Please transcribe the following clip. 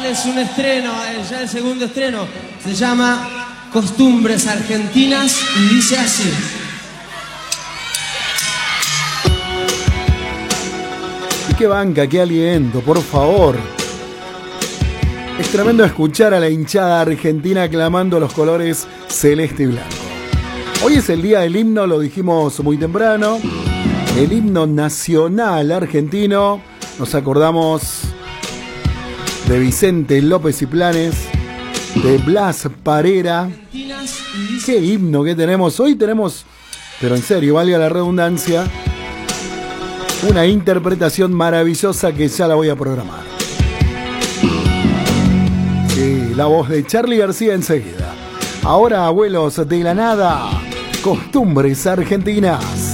es un estreno, ya el segundo estreno. Se llama Costumbres Argentinas y dice así. Y qué banca, qué aliento, por favor. Es tremendo escuchar a la hinchada argentina aclamando los colores celeste y blanco. Hoy es el día del himno, lo dijimos muy temprano. El himno nacional argentino. Nos acordamos de Vicente López y Planes, de Blas Parera. Qué himno que tenemos. Hoy tenemos, pero en serio, valga la redundancia, una interpretación maravillosa que ya la voy a programar. Sí, la voz de Charly García enseguida. Ahora, abuelos de la nada, Costumbres Argentinas.